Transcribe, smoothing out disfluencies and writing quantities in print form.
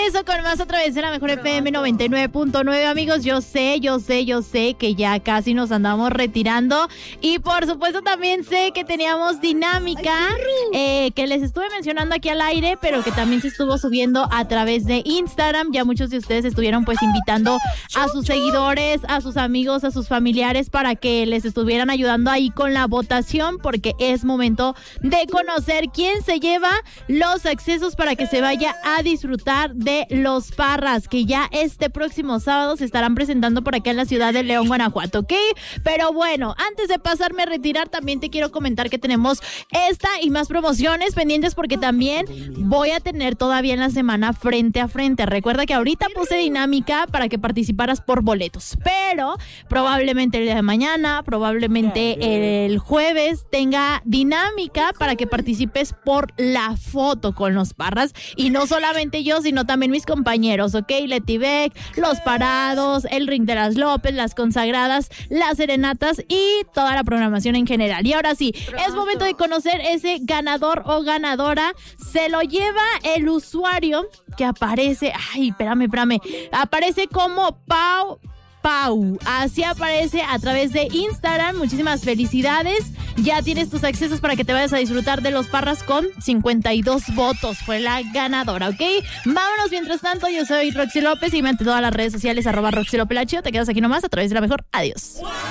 regreso con más a través de la mejor FM 99.9, amigos. Yo sé que ya casi nos andamos retirando. Y por supuesto también sé que teníamos dinámica que les estuve mencionando aquí al aire, pero que también se estuvo subiendo a través de Instagram. Ya muchos de ustedes estuvieron pues invitando a sus seguidores, a sus amigos, a sus familiares para que les estuvieran ayudando ahí con la votación, porque es momento de conocer quién se lleva los accesos para que se vaya a disfrutar de los Parras, que ya este próximo sábado se estarán presentando por acá en la ciudad de León, Guanajuato, ¿ok? Pero bueno, antes de pasarme a retirar, también te quiero comentar que tenemos esta y más promociones pendientes, porque también voy a tener todavía en la semana frente a frente. Recuerda que ahorita puse dinámica para que participaras por boletos, pero probablemente el día de mañana, probablemente el jueves tenga dinámica para que participes por la foto con los Parras, y no solamente yo, sino también mis compañeros, ¿ok? Leti Beck, Los Parados, el Ring de las López, las Consagradas, las Serenatas y toda la programación en general. Y ahora sí, es momento de conocer ese ganador o ganadora. Se lo lleva el usuario que aparece, aparece como Pau, así aparece a través de Instagram. Muchísimas felicidades, ya tienes tus accesos para que te vayas a disfrutar de los Parras con 52 votos, fue la ganadora, ¿ok? Vámonos, mientras tanto, yo soy Roxy López y me ante todas las redes sociales, @Roxy López la Chido. Te quedas aquí nomás a través de la mejor. Adiós.